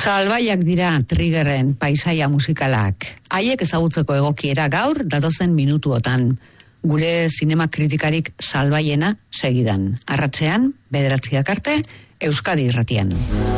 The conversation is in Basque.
Salbaiak dira Triggerren paisaia musikalak. Haiek ezagutzeko egokiera gaur datozen minutuotan. Gure zinema kritikarik salbaiena segidan. Arratsean, 9 arte, Euskadi Irratian.